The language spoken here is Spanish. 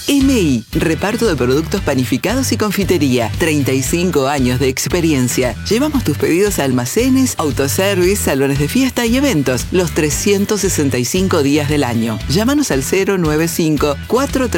MI, reparto de productos panificados y confitería. 35 años de experiencia. Llevamos tus pedidos a almacenes, autoservice, salones de fiesta y eventos los 365 días del año. Llámanos al 095 43